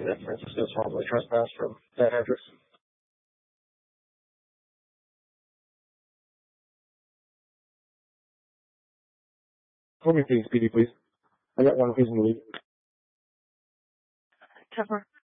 finding that Francisco wrongly trespassed from that address. Call me please, PD, please. I got one reason to leave. Tupper.